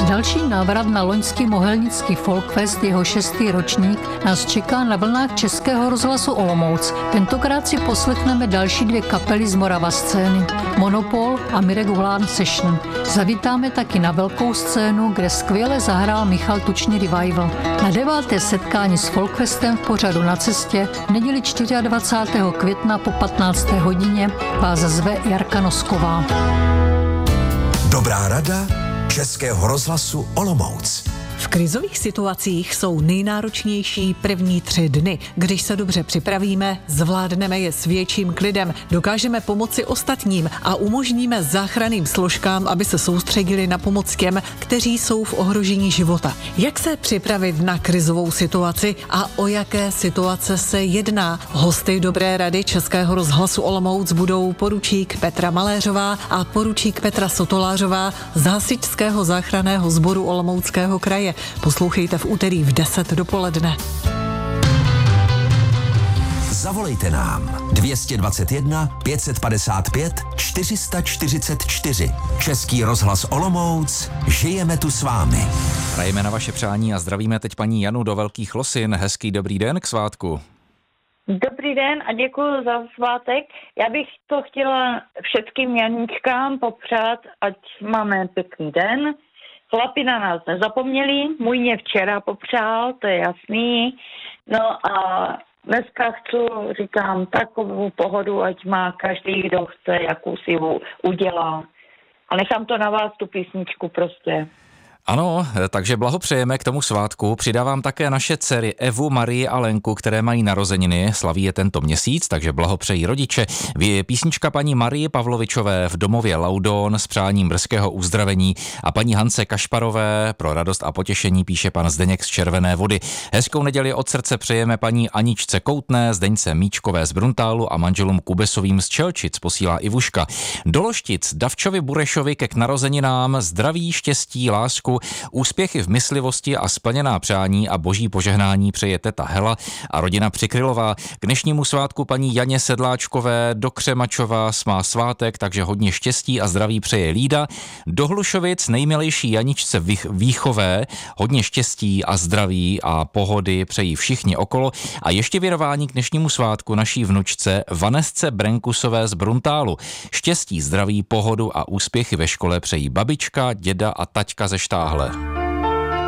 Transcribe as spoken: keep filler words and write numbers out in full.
Další návrat na loňský mohelnický Folkfest, jeho šestý ročník, nás čeká na vlnách Českého rozhlasu Olomouc. Tentokrát si poslechneme další dvě kapely z Morava scény, Monopol a Mirek Hulán Session. Zavítáme taky na velkou scénu, kde skvěle zahrál Michal Tučný Revival. Na deváté setkání s Folkfestem v pořadu Na cestě v neděli dvacátého čtvrtého května po patnácté hodině vás zve Jarka Nosková. Dobrá rada Českého rozhlasu Olomouc. V krizových situacích jsou nejnáročnější první tři dny. Když se dobře připravíme, zvládneme je s větším klidem, dokážeme pomoci ostatním a umožníme záchranným složkám, aby se soustředili na pomoc těm, kteří jsou v ohrožení života. Jak se připravit na krizovou situaci a o jaké situace se jedná? Hosty Dobré rady Českého rozhlasu Olomouc budou poručík Petra Maléřová a poručík Petra Sotolářová z Hasičského záchranného sboru Olomouckého kraje. Poslouchejte v úterý v deset dopoledne. Zavolejte nám dvě dvacet jedna pět set padesát pět čtyři sta čtyřicet čtyři. Český rozhlas Olomouc, žijeme tu s vámi. Hrajeme na vaše přání a zdravíme teď paní Janu do Velkých Losin. Hezký dobrý den k svátku. Dobrý den a děkuji za svátek. Já bych to chtěla všetkým Janičkám popřát, ať máme pěkný den. Chlapi na nás nezapomněli, můj mě včera popřál, to je jasný. No a dneska chci, říkám, takovou pohodu, ať má každý, kdo chce, jakou si udělá. A nechám to na vás, tu písničku prostě. Ano, takže blahopřejeme k tomu svátku. Přidávám také naše dcery Evu, Marii a Lenku, které mají narozeniny. Slaví je tento měsíc, takže blahopřejí rodiče. Písnička paní Marie Pavlovičové v domově Laudon s přáním brzkého uzdravení a paní Hance Kašparové pro radost a potěšení píše pan Zdeněk z Červené Vody. Hezkou neděli od srdce přejeme paní Aničce Koutné, Zdeňce Míčkové z Bruntálu a manželům Kubesovým z Čelčic, posílá Ivuška. Do Loštic Davčovi Burešovi ke narozeninám zdraví, štěstí, lásku, úspěchy v myslivosti a splněná přání a boží požehnání přeje teta Hela a rodina Přikrylová. K dnešnímu svátku paní Janě Sedláčkové do Křemačova má svátek, takže hodně štěstí a zdraví přeje Lída. Do Hlušovic nejmilejší Janičce Výchové hodně štěstí a zdraví a pohody přejí všichni okolo. A ještě věrování k dnešnímu svátku naší vnučce Vanesce Brenkusové z Bruntálu. Štěstí, zdraví, pohodu a úspěchy ve škole přejí babička, děda a taťka ze Štáhle.